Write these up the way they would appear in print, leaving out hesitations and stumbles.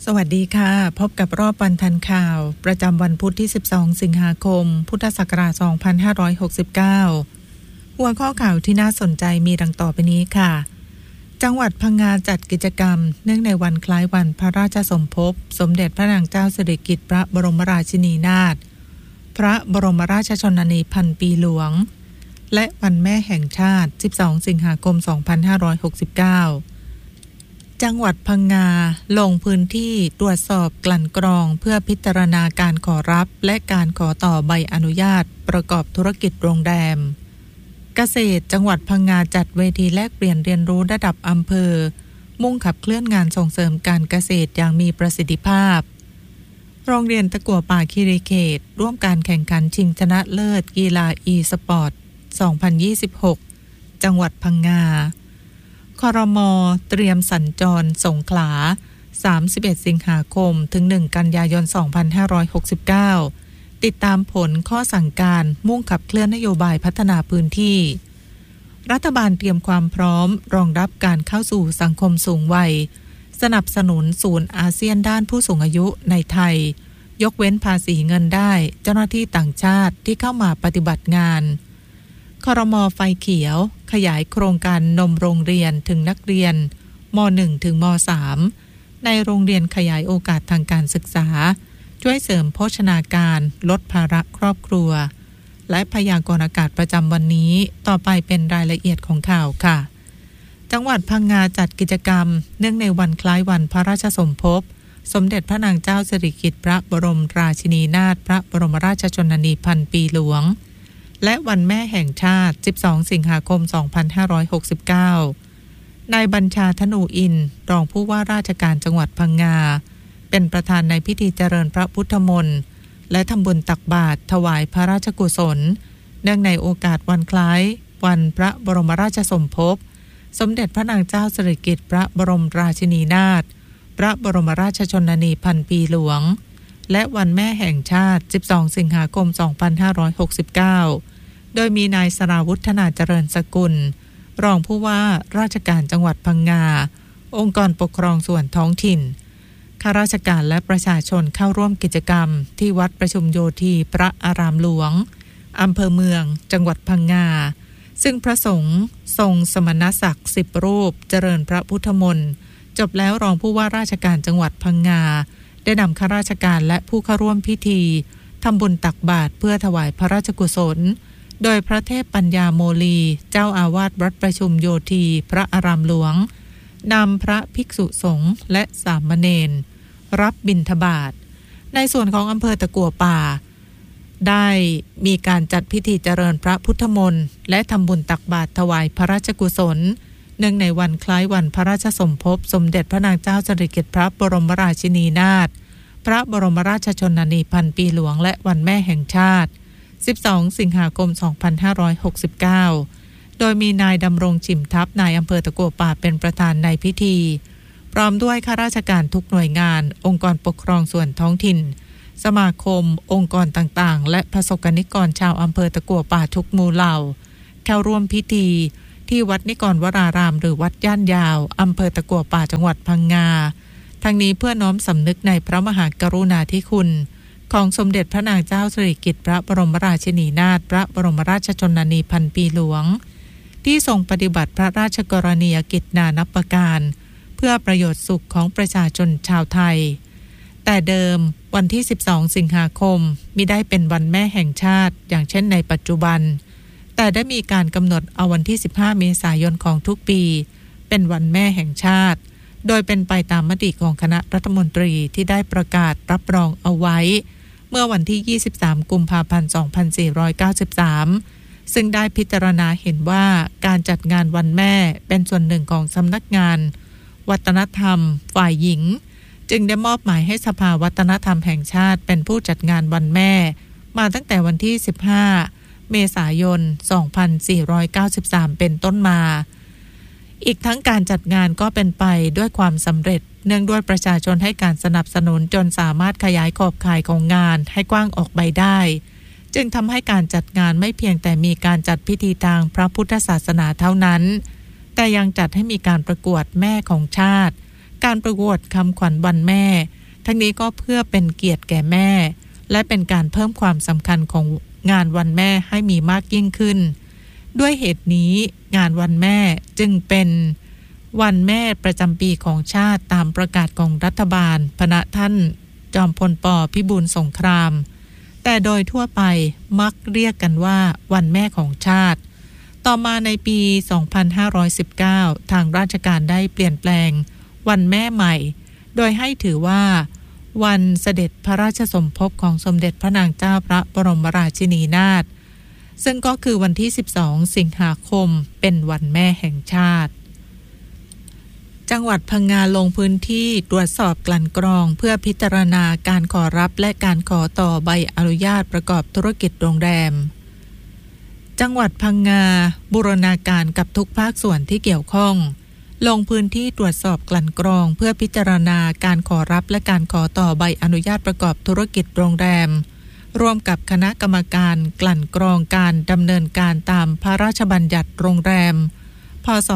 สวัสดีค่ะพบกับรอบวันทันข่าวประจำวันพุธที่12สิงหาคมพุทธศักราช2569หัวข้อข่าวที่น่าสนใจมีดังต่อไปนี้ค่ะจังหวัดพังงาจัดกิจกรรมเนื่องในวันคล้ายวันพระราชสมภพสมเด็จพระนางเจ้าสิริกิติ์พระบรมราชินีนาถพระบรมราชชนนีพันปีหลวงและวันแม่แห่งชาติ12สิงหาคม2569จังหวัดพังงาลงพื้นที่ตรวจสอบกลั่นกรองเพื่อพิจารณาการขอรับและการขอต่อใบอนุญาตประกอบธุรกิจโรงแรมเกษตรจังหวัดพังงาจัดเวทีแลกเปลี่ยนเรียนรู้ระดับอำเภอมุ่งขับเคลื่อนงานส่งเสริมการเกษตรอย่างมีประสิทธิภาพโรงเรียนตะกั่วป่าคีรีเขตร่วมการแข่งขันชิงชนะเลิศกีฬาอีสปอร์ต2026จังหวัดพังงาครม.เตรียมสัญจรสงขลา31สิงหาคมถึง1กันยายน2569ติดตามผลข้อสั่งการมุ่งขับเคลื่อนนโยบายพัฒนาพื้นที่รัฐบาลเตรียมความพร้อมรองรับการเข้าสู่สังคมสูงวัยสนับสนุนศูนย์อาเซียนด้านผู้สูงอายุในไทยยกเว้นภาษีเงินได้เจ้าหน้าที่ต่างชาติที่เข้ามาปฏิบัติงานครม.ไฟเขียวขยายโครงการนมโรงเรียนถึงนักเรียนม.1 ถึงม.3 ในโรงเรียนขยายโอกาสทางการศึกษาช่วยเสริมโภชนาการลดภาระครอบครัวและพยากรณ์อากาศประจำวันนี้ต่อไปเป็นรายละเอียดของข่าวค่ะจังหวัดพังงาจัดกิจกรรมเนื่องในวันคล้ายวันพระราชสมภพสมเด็จพระนางเจ้าสิริกิติ์พระบรมราชินีนาถพระบรมราชชนนีพันปีหลวงและวันแม่แห่งชาติ12สิงหาคม2569นายบัญชาธนูอินทร์รองผู้ว่าราชการจังหวัดพังงาเป็นประธานในพิธีเจริญพระพุทธมนต์และทำบุญตักบาตรถวายพระราชกุศลเนื่องในโอกาสวันคล้ายวันพระบรมราชสมภพสมเด็จพระนางเจ้าสิริกิติ์พระบรมราชินีนาถพระบรมราชชนนีพันปีหลวงและวันแม่แห่งชาติ12สิงหาคม2569โดยมีนายสราวุฒนาเจริญสกุลรองผู้ว่าราชการจังหวัดพังงาองค์กรปกครองส่วนท้องถิ่นข้าราชการและประชาชนเข้าร่วมกิจกรรมที่วัดประชุมโยธีพระอารามหลวงอำเภอเมืองจังหวัดพังงาซึ่งพระสงฆ์ทรงสมณศักดิ์10รูปเจริญพระพุทธมนต์จบแล้วรองผู้ว่าราชการจังหวัดพังงาได้นำข้าราชการและผู้เข้าร่วมพิธีทำบุญตักบาตรเพื่อถวายพระราชกุศลโดยพระเทพปัญญาโมลีเจ้าอาวาสวัดประชุมโยธีพระอารามหลวงนำพระภิกษุสงฆ์และสามเณรรับบิณฑบาตในส่วนของอำเภอตะกั่วป่าได้มีการจัดพิธีเจริญพระพุทธมนต์และทำบุญตักบาตรถวายพระราชกุศลเนื่องในวันคล้ายวันพระราชสมภพสมเด็จพระนางเจ้าสิริกิติ์พระบรมราชินีนาถพระบรมราชชนนีพันปีหลวงและวันแม่แห่งชาติ12สิงหาคม2569โดยมีนายดำรงชิมทัพนายอำเภอตะกั่วป่าเป็นประธานในพิธีพร้อมด้วยข้าราชการทุกหน่วยงานองค์กรปกครองส่วนท้องถิ่นสมาคมองค์กรต่างๆและประสบกนิกรชาวอำเภอตะกั่วป่าทุกหมู่เหล่าเข้าร่วมพิธีที่วัดนิกรวรารามหรือวัดย่านยาวอำเภอตะกั่วป่าจังหวัดพังงาทั้งนี้เพื่อน้อมสำนึกในพระมหากรุณาธิคุณของสมเด็จพระนางเจ้าสิริกิติ์พระบรมราชินีนาถพระบรมราชชนนีพันปีหลวงที่ทรงปฏิบัติพระราชกรณียกิจนานับประการเพื่อประโยชน์สุขของประชาชนชาวไทยแต่เดิมวันที่12สิงหาคมมิได้เป็นวันแม่แห่งชาติอย่างเช่นในปัจจุบันแต่ได้มีการกำหนดเอาวันที่15เมษายนของทุกปีเป็นวันแม่แห่งชาติโดยเป็นไปตามมติของคณะรัฐมนตรีที่ได้ประกาศรับรองเอาไว้เมื่อวันที่23กุมภาพันธ์2493ซึ่งได้พิจารณาเห็นว่าการจัดงานวันแม่เป็นส่วนหนึ่งของสำนักงานวัฒนธรรมฝ่ายหญิงจึงได้มอบหมายให้สภาวัฒนธรรมแห่งชาติเป็นผู้จัดงานวันแม่มาตั้งแต่วันที่15เมษายน2493เป็นต้นมาอีกทั้งการจัดงานก็เป็นไปด้วยความสำเร็จเนื่องด้วยประชาชนให้การสนับสนุนจนสามารถขยายขอบข่ายของงานให้กว้างออกไปได้จึงทำให้การจัดงานไม่เพียงแต่มีการจัดพิธีทางพระพุทธศาสนาเท่านั้นแต่ยังจัดให้มีการประกวดแม่ของชาติการประกวดคำขวัญวันแม่ทั้งนี้ก็เพื่อเป็นเกียรติแก่แม่และเป็นการเพิ่มความสำคัญของงานวันแม่ให้มีมากยิ่งขึ้นด้วยเหตุนี้งานวันแม่จึงเป็นวันแม่ประจำปีของชาติตามประกาศของรัฐบาลพณะท่านจอมพลป.พิบูลสงครามแต่โดยทั่วไปมักเรียกกันว่าวันแม่ของชาติต่อมาในปี 2519 ทางราชการได้เปลี่ยนแปลงวันแม่ใหม่โดยให้ถือว่าวันเสด็จพระราชสมภพของสมเด็จพระนางเจ้าพระบรมราชินีนาถซึ่งก็คือวันที่ 12 สิงหาคมเป็นวันแม่แห่งชาติจังหวัดพังงาลงพื้นที่ตรวจสอบกลั่นกรองเพื่อพิจารณาการขอรับและการขอต่อใบอนุญาตประกอบธุรกิจโรงแรมจังหวัดพังงาบูรณาการกับทุกภาคส่วนที่เกี่ยวข้องลงพื้นที่ตรวจสอบกลั่นกรองเพื่อพิจารณาการขอรับและการขอต่อใบอนุญาตประกอบธุรกิจโรงแรมร่วมกับคณะกรรมการกลั่นกรองการดำเนินการตามพระราชบัญญัติโรงแรมพ.ศ.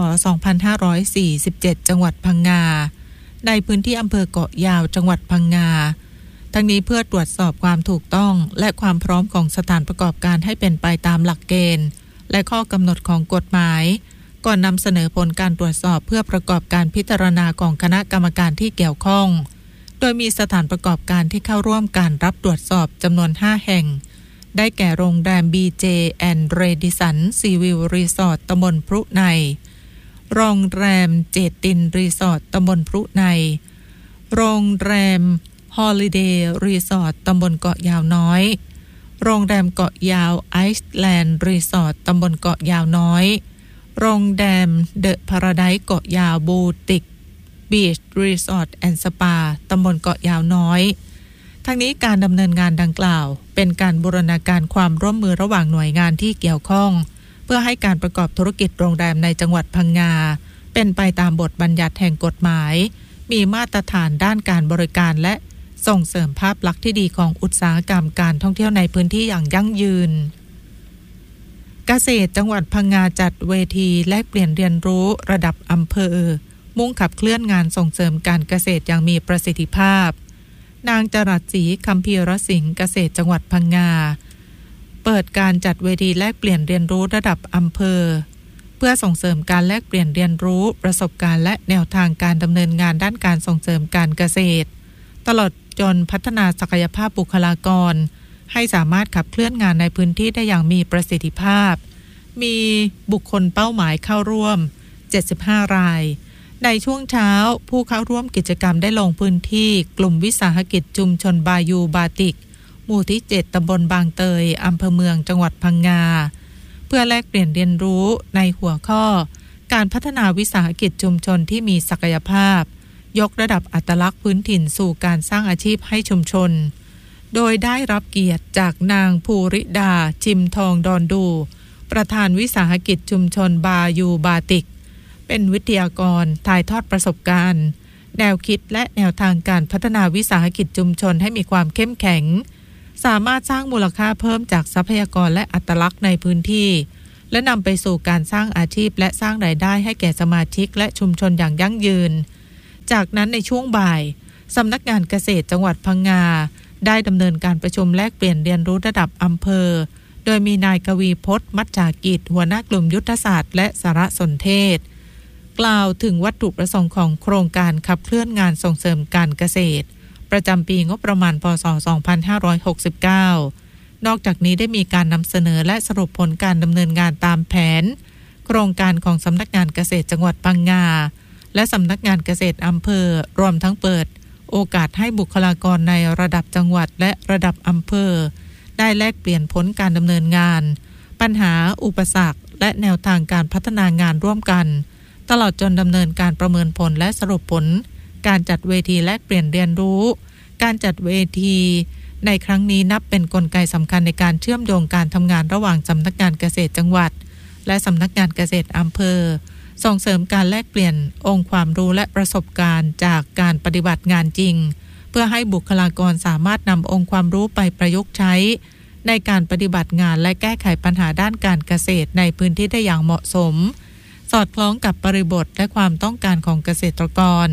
2547 จังหวัดพังงาในพื้นที่อำเภอเกาะยาวจังหวัดพังงาทั้งนี้เพื่อตรวจสอบความถูกต้องและความพร้อมของสถานประกอบการให้เป็นไปตามหลักเกณฑ์และข้อกำหนดของกฎหมายก่อนนำเสนอผลการตรวจสอบเพื่อประกอบการพิจารณาของคณะกรรมการที่เกี่ยวข้องโดยมีสถานประกอบการที่เข้าร่วมการรับตรวจสอบจำนวน 5 แห่งได้แก่โรงแรม BJ and Radisson Seaview Resort ตำบลพรุในโรงแรมเจตินรีสอร์ทตำบลพรุในโรงแรม Holiday Resort ตำบลเกาะยาวน้อยโรงแรมเกาะยาวไอซ์แลนด์รีสอร์ทตำบลเกาะยาวน้อยโรงแรมเดอะพาราไดซ์เกาะยาวบูติกบีชรีสอร์ทแอนด์สปาตำบลเกาะยาวน้อยทั้งนี้การดำเนินงานดังกล่าวเป็นการบูรณาการความร่วมมือระหว่างหน่วยงานที่เกี่ยวข้องเพื่อให้การประกอบธุรกิจโรงแรมในจังหวัดพังงาเป็นไปตามบทบัญญัติแห่งกฎหมายมีมาตรฐานด้านการบริการและส่งเสริมภาพลักษณ์ที่ดีของอุตสาหกรรมการท่องเที่ยวในพื้นที่อย่างยั่งยืนเกษตรจังหวัดพังงาจัดเวทีแลกเปลี่ยนเรียนรู้ระดับอำเภอมุ่งขับเคลื่อนงานส่งเสริมการเกษตรอย่างมีประสิทธิภาพนางจรัสศรีคัมภีรสิงห์เกษตรจังหวัดพังงาเปิดการจัดเวทีแลกเปลี่ยนเรียนรู้ระดับอำเภอเพื่อส่งเสริมการแลกเปลี่ยนเรียนรู้ประสบการณ์และแนวทางการดำเนินงานด้านการส่งเสริมการเกษตรตลอดจนพัฒนาศักยภาพบุคลากรให้สามารถขับเคลื่อนงานในพื้นที่ได้อย่างมีประสิทธิภาพมีบุคคลเป้าหมายเข้าร่วม75รายในช่วงเช้าผู้เข้าร่วมกิจกรรมได้ลงพื้นที่กลุ่มวิสาหกิจชุมชนบายูบาติกหมู่ที่7ตำบลบางเตยอำเภอเมืองจังหวัดพังงาเพื่อแลกเปลี่ยนเรียนรู้ในหัวข้อการพัฒนาวิสาหกิจชุมชนที่มีศักยภาพยกระดับอัตลักษณ์พื้นถิ่นสู่การสร้างอาชีพให้ชุมชนโดยได้รับเกียรติจากนางภูริดาชิมทองดอนดูประธานวิสาหกิจชุมชนบายูบาติกเป็นวิทยากรถ่ายทอดประสบการณ์แนวคิดและแนวทางการพัฒนาวิสาหกิจชุมชนให้มีความเข้มแข็งสามารถสร้างมูลค่าเพิ่มจากทรัพยากรและอัตลักษณ์ในพื้นที่และนำไปสู่การสร้างอาชีพและสร้างรายได้ให้แก่สมาชิกและชุมชนอย่างยั่งยืนจากนั้นในช่วงบ่ายสำนักงานเกษตรจังหวัดพังงาได้ดำเนินการประชุมแลกเปลี่ยนเรียนรู้ระดับอำเภอโดยมีนายกวีพจน์มัจฉากิจหัวหน้ากลุ่มยุทธศาสตร์และสารสนเทศกล่าวถึงวัตถุประสงค์ของโครงการขับเคลื่อนงานส่งเสริมการเกษตรประจำปีงบประมาณพ.ศ. 2569นอกจากนี้ได้มีการนำเสนอและสรุปผลการดำเนินงานตามแผนโครงการของสำนักงานเกษตรจังหวัดพังงาและสำนักงานเกษตรอำเภอรวมทั้งเปิดโอกาสให้บุคลากรในระดับจังหวัดและระดับอำเภอได้แลกเปลี่ยนผลการดำเนินงานปัญหาอุปสรรคและแนวทางการพัฒนางานร่วมกันตลอดจนดำเนินการประเมินผลและสรุปผลการจัดเวทีแลกเปลี่ยนเรียนรู้การจัดเวทีในครั้งนี้นับเป็นกลไกสำคัญในการเชื่อมโยงการทำงานระหว่างสำนักงานเกษตรจังหวัดและสำนักงานเกษตรอำเภอส่งเสริมการแลกเปลี่ยนองค์ความรู้และประสบการณ์จากการปฏิบัติงานจริงเพื่อให้บุคลากรสามารถนำองค์ความรู้ไปประยุกต์ใช้ในการปฏิบัติงานและแก้ไขปัญหาด้านการเกษตรในพื้นที่ได้อย่างเหมาะสมสอดคล้องกับบริบทและความต้องการของเกษตรกร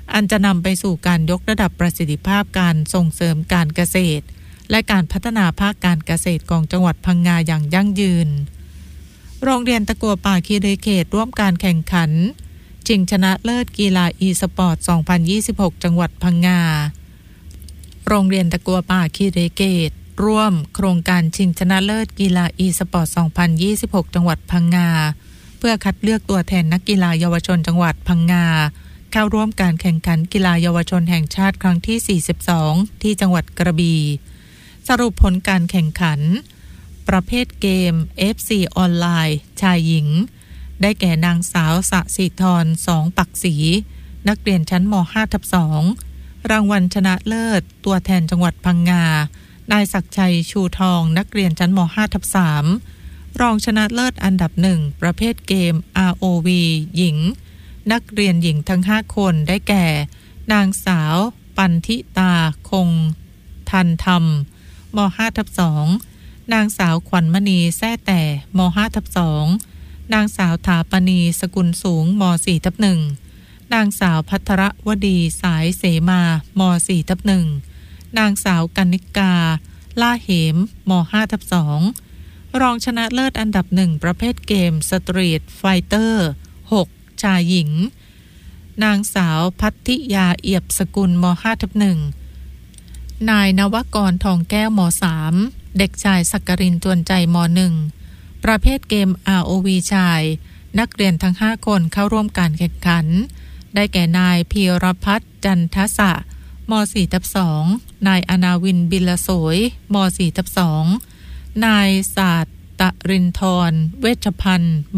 อันจะนำไปสู่การยกระดับประสิทธิภาพการส่งเสริมการเกษตรและการพัฒนาภาคการเกษตรของจังหวัดพังงาอย่างยั่งยืนโรงเรียนตะกัวป่าคีรีเขตร่วมการแข่งขันชิงชนะเลิศกีฬาอีสปอร์ต 2026 จังหวัดพังงาโรงเรียนตะกัวป่าคีรีเขตร่วมโครงการชิงชนะเลิศกีฬาอีสปอร์ต 2026 จังหวัดพังงาเพื่อคัดเลือกตัวแทนนักกีฬาเยาวชนจังหวัดพังงาเข้าร่วมการแข่งขันกีฬาเยาวชนแห่งชาติครั้งที่ 42 ที่จังหวัดกระบี่สรุปผลการแข่งขันประเภทเกม FC ออนไลน์ชายหญิงได้แก่นางสาวสศิธร2 ปักศรีนักเรียนชั้นม.5/2 รางวัลชนะเลิศตัวแทนจังหวัดพังงานายศักดิ์ชัยชูทองนักเรียนชั้นม.5/3 รองชนะเลิศอันดับ1ประเภทเกม ROV หญิงนักเรียนหญิงทั้ง5คนได้แก่นางสาวปันธิตาคงทันธรรมม.5/2 นางสาวขวัญมณีแซ่แต่ม.5/2 นางสาวถาปณีสกุลสูงม.4/1 นางสาวภัทรวดีสายเสมาม.4/1 นางสาวกนิกาล่าเหมม.5/2 รองชนะเลิศอันดับ1ประเภทเกมสตรีทไฟเตอร์6ชายหญิงนางสาวพัทธิยาเอียบสกุลม.5/1 นายนวกรทองแก้วม.3 เด็กชายสักกรินจวนใจม.1 ประเภทเกม ROV ชายนักเรียนทั้ง5คนเข้าร่วมการแข่งขันได้แก่นายพีรพัฒน์จันทสะม.4/2 นายอนาวินบิลโสยม.4/2 นายศาสตรินทรเวชพันธ์ม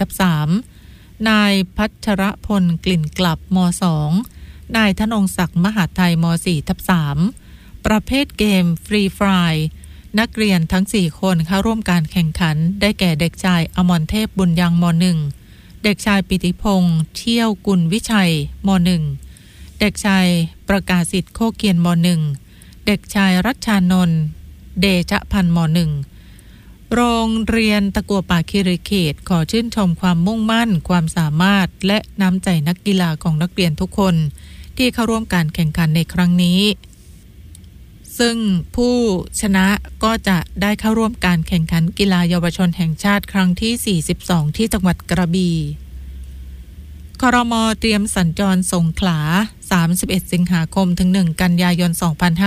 .4/3 นายพัชรพลกลิ่นกลับม.2 นายธนงศักดิ์มหาไทยม.4/3 ประเภทเกมฟรีไฟร์นักเรียนทั้ง4คนเข้าร่วมการแข่งขันได้แก่เด็กชายอมรเทพบุญยังม.1 เด็กชายปิติพงษ์เที่ยวกุลวิชัยม.1 เด็กชายประกาศสิทธิ์โคเกียนม.1 เด็กชายรัชชานนท์เดชพันธ์ม.1 โรงเรียนตะกัวป่าคีรีเขตขอชื่นชมความมุ่งมั่นความสามารถและน้ำใจนักกีฬาของนักเรียนทุกคนที่เข้าร่วมการแข่งขันในครั้งนี้ซึ่งผู้ชนะก็จะได้เข้าร่วมการแข่งขันกีฬาเยาวชนแห่งชาติครั้งที่42ที่จังหวัดกระบี่ครม.เตรียมสัญจรสงขลา31 สิงหาคมถึง1 กันยายน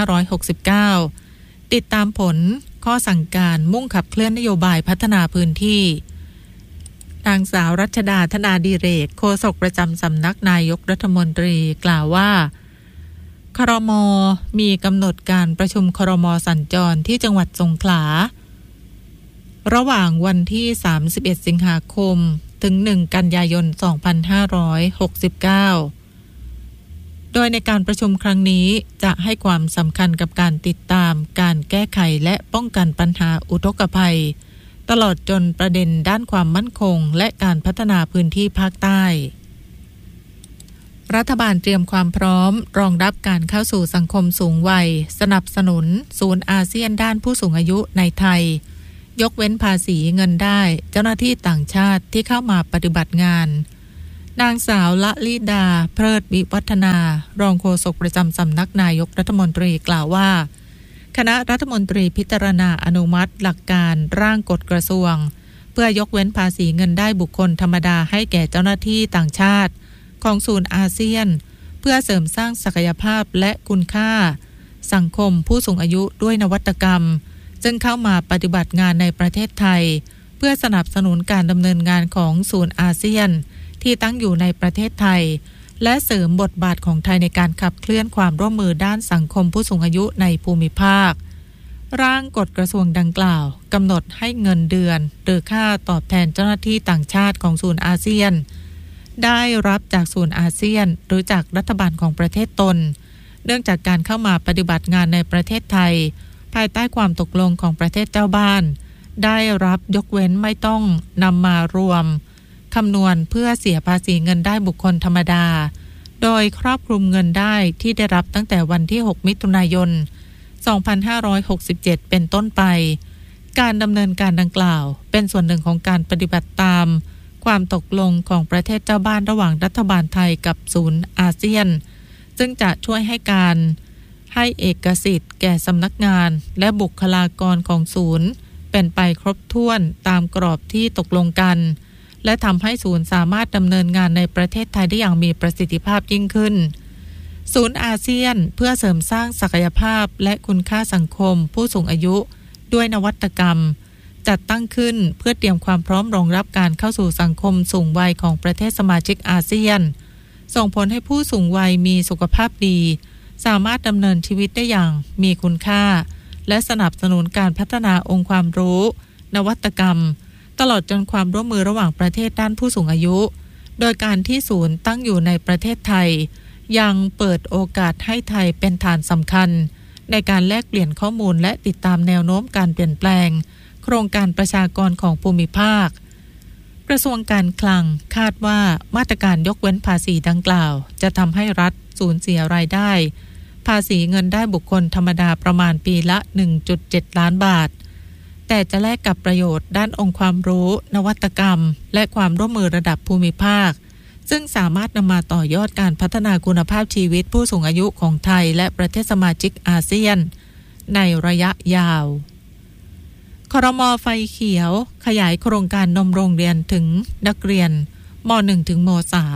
2569ติดตามผลข้อสั่งการมุ่งขับเคลื่อนนโยบายพัฒนาพื้นที่นางสาวรัชดาธนาดิเรกโฆษกประจำสำนักนายกรัฐมนตรีกล่าวว่าครม.มีกำหนดการประชุมครม.สัญจรที่จังหวัดสงขลาระหว่างวันที่31 สิงหาคมถึง1 กันยายน 2569โดยในการประชุมครั้งนี้จะให้ความสำคัญกับการติดตามการแก้ไขและป้องกันปัญหาอุทกภัยตลอดจนประเด็นด้านความมั่นคงและการพัฒนาพื้นที่ภาคใต้รัฐบาลเตรียมความพร้อมรองรับการเข้าสู่สังคมสูงวัยสนับสนุนศูนย์อาเซียนด้านผู้สูงอายุในไทยยกเว้นภาษีเงินได้เจ้าหน้าที่ต่างชาติที่เข้ามาปฏิบัติงานนางสาวละลิดาเพลิดวิวัฒนารองโฆษกประจำสำนักนายกรัฐมนตรีกล่าวว่าคณะรัฐมนตรีพิจารณาอนุมัติหลักการร่างกฎกระทรวงเพื่อยกเว้นภาษีเงินได้บุคคลธรรมดาให้แก่เจ้าหน้าที่ต่างชาติของศูนย์อาเซียนเพื่อเสริมสร้างศักยภาพและคุณค่าสังคมผู้สูงอายุด้วยนวัตกรรมซึ่งเข้ามาปฏิบัติงานในประเทศไทยเพื่อสนับสนุนการดำเนินงานของศูนย์อาเซียนที่ตั้งอยู่ในประเทศไทยและเสริมบทบาทของไทยในการขับเคลื่อนความร่วมมือด้านสังคมผู้สูงอายุในภูมิภาคร่างกฎกระทรวงดังกล่าวกำหนดให้เงินเดือนหรือค่าตอบแทนเจ้าหน้าที่ต่างชาติของศูนย์อาเซียนได้รับจากศูนย์อาเซียนหรือจากรัฐบาลของประเทศตนเนื่องจากการเข้ามาปฏิบัติงานในประเทศไทยภายใต้ความตกลงของประเทศเจ้าบ้านได้รับยกเว้นไม่ต้องนำมารวมคำนวณเพื่อเสียภาษีเงินได้บุคคลธรรมดาโดยครอบคลุมเงินได้ที่ได้รับตั้งแต่วันที่6 มิถุนายน 2567เป็นต้นไปการดำเนินการดังกล่าวเป็นส่วนหนึ่งของการปฏิบัติตามความตกลงของประเทศเจ้าบ้านระหว่างรัฐบาลไทยกับศูนย์อาเซียนซึ่งจะช่วยให้เอกสิทธิ์แก่สำนักงานและบุคลากรของศูนย์เป็นไปครบถ้วนตามกรอบที่ตกลงกันและทำให้ศูนย์สามารถดำเนินงานในประเทศไทยได้อย่างมีประสิทธิภาพยิ่งขึ้นศูนย์อาเซียนเพื่อเสริมสร้างศักยภาพและคุณค่าสังคมผู้สูงอายุด้วยนวัตกรรมจัดตั้งขึ้นเพื่อเตรียมความพร้อมรองรับการเข้าสู่สังคมสูงวัยของประเทศสมาชิกอาเซียนส่งผลให้ผู้สูงวัยมีสุขภาพดีสามารถดำเนินชีวิตได้อย่างมีคุณค่าและสนับสนุนการพัฒนาองค์ความรู้นวัตกรรมตลอดจนความร่วมมือระหว่างประเทศด้านผู้สูงอายุโดยการที่ศูนย์ตั้งอยู่ในประเทศไทยยังเปิดโอกาสให้ไทยเป็นฐานสำคัญในการแลกเปลี่ยนข้อมูลและติดตามแนวโน้มการเปลี่ยนแปลงโครงการประชากรของภูมิภาคกระทรวงการคลังคาดว่ามาตรการยกเว้นภาษีดังกล่าวจะทำให้รัฐสูญเสียรายได้ภาษีเงินได้บุคคลธรรมดาประมาณปีละ 1.7 ล้านบาทแต่จะแลกกับประโยชน์ด้านองค์ความรู้นวัตกรรมและความร่วมมือระดับภูมิภาคซึ่งสามารถนำมาต่อยอดการพัฒนาคุณภาพชีวิตผู้สูงอายุของไทยและประเทศสมาชิกอาเซียนในระยะยาวครม.ไฟเขียวขยายโครงการนมโรงเรียนถึงนักเรียนม.1 ถึงม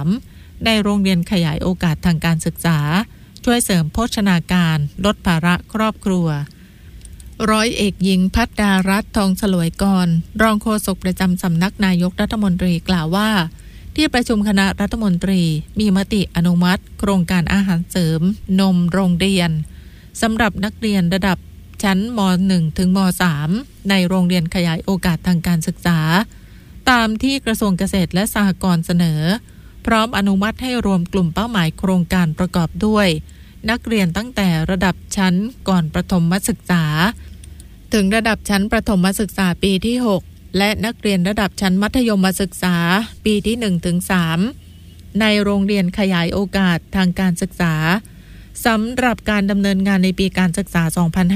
.3 ในโรงเรียนขยายโอกาสทางการศึกษาช่วยเสริมโภชนาการลดภาระครอบครัวร้อยเอกหญิงภัทรดารัตน์ทองฉลวยกรรองโฆษกประจำสำนักนายกรัฐมนตรีกล่าวว่าที่ประชุมคณะรัฐมนตรีมีมติอนุมัติโครงการอาหารเสริมนมโรงเรียนสำหรับนักเรียนระดับชั้นม.1 ถึงม.3 ในโรงเรียนขยายโอกาสทางการศึกษาตามที่กระทรวงเกษตรและสหกรณ์เสนอพร้อมอนุมัติให้รวมกลุ่มเป้าหมายโครงการประกอบด้วยนักเรียนตั้งแต่ระดับชั้นก่อนประถมศึกษาถึงระดับชั้นประถมศึกษาปีที่6และนักเรียนระดับชั้นมัธยมศึกษาปีที่1ถึง3ในโรงเรียนขยายโอกาสทางการศึกษาสำหรับการดำเนินงานในปีการศึกษา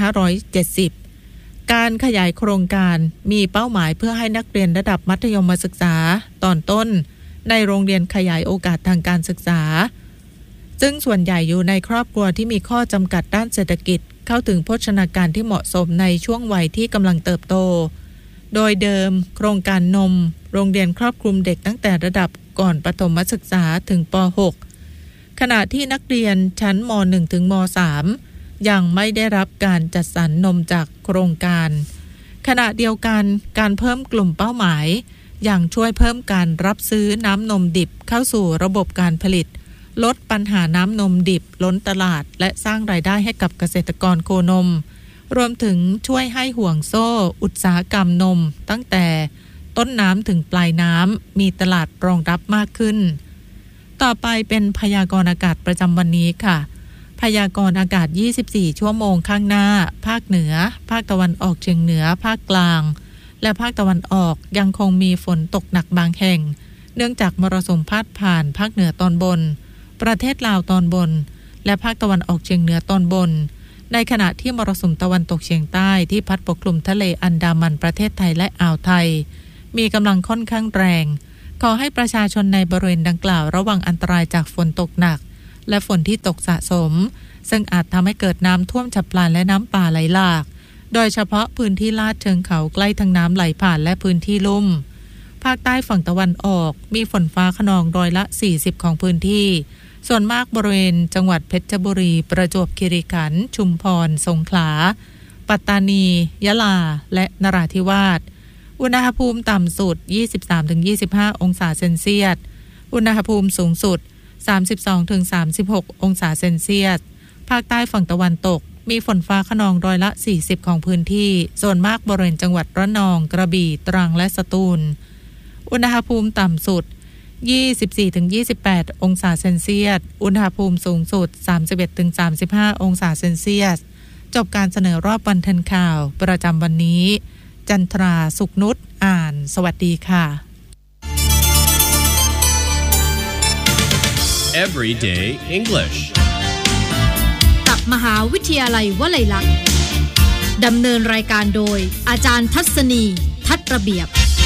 2570 การขยายโครงการมีเป้าหมายเพื่อให้นักเรียนระดับมัธยมศึกษาตอนต้นในโรงเรียนขยายโอกาสทางการศึกษาซึ่งส่วนใหญ่อยู่ในครอบครัวที่มีข้อจำกัดด้านเศรษฐกิจเข้าถึงโภชนาการที่เหมาะสมในช่วงวัยที่กำลังเติบโตโดยเดิมโครงการนมโรงเรียนครอบคลุมเด็กตั้งแต่ระดับก่อนประถมศึกษาถึงป.6 ขณะที่นักเรียนชั้นม.1 ถึงม.3 ยังไม่ได้รับการจัดสรรนมจากโครงการขณะเดียวกันการเพิ่มกลุ่มเป้าหมายยังช่วยเพิ่มการรับซื้อน้ำนมดิบเข้าสู่ระบบการผลิตลดปัญหาน้ำนมดิบล้นตลาดและสร้างรายได้ให้กับเกษตรกรโคนมรวมถึงช่วยให้ห่วงโซ่อุตสาหกรรมนมตั้งแต่ต้นน้ำถึงปลายน้ำมีตลาดรองรับมากขึ้นต่อไปเป็นพยากรณ์อากาศประจำวันนี้ค่ะพยากรณ์อากาศ24ชั่วโมงข้างหน้าภาคเหนือภาคตะวันออกเฉียงเหนือภาคกลางและภาคตะวันออกยังคงมีฝนตกหนักบางแห่งเนื่องจากมรสุมพาดผ่านภาคเหนือตอนบนประเทศลาวตอนบนและภาคตะวันออกเฉียงเหนือตอนบนในขณะที่มรสุมตะวันตกเฉียงใต้ที่พัดปกคลุมทะเลอันดามันประเทศไทยและอ่าวไทยมีกำลังค่อนข้างแรงขอให้ประชาชนในบริเวณดังกล่าวระวังอันตรายจากฝนตกหนักและฝนที่ตกสะสมซึ่งอาจทำให้เกิดน้ำท่วมฉับพลันและน้ำป่าไหลหลากโดยเฉพาะพื้นที่ลาดเชิงเขาใกล้ทางน้ำไหลผ่านและพื้นที่ลุ่มภาคใต้ฝั่งตะวันออกมีฝนฟ้าคะนองร้อยละ40ของพื้นที่ส่วนมากบริเวณจังหวัดเพชรบุรีประจวบคีรีขันธ์ชุมพรสงขลาปัตตานียะลาและนราธิวาสอุณหภูมิต่ำสุด 23-25 องศาเซนเซียสอุณหภูมิสูงสุด 32-36 องศาเซนเซียสภาคใต้ฝั่งตะวันตกมีฝนฟ้าคะนองร้อยละ40ของพื้นที่ส่วนมากบริเวณจังหวัดระนองกระบี่ตรังและสตูลอุณหภูมิต่ำสุด 24-28 องศาเซนเซียสอุณหภูมิสูงสุด 31-35 องศาเซนเซียสจบการเสนอรอบวันทันข่าวประจำวันนี้จันทราสุขนุชอ่านสวัสดีค่ะ Everyday English กับมหาวิทยาลัยวลัยลักษณ์ดำเนินรายการโดยอาจารย์ทัศนีทัศน์ระเบียบ